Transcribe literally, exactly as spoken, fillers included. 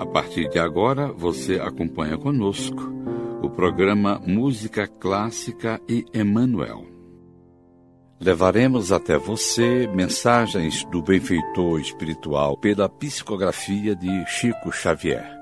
A partir de agora, você acompanha conosco o programa Música Clássica e Emmanuel. Levaremos até você mensagens do benfeitor espiritual pela psicografia de Chico Xavier.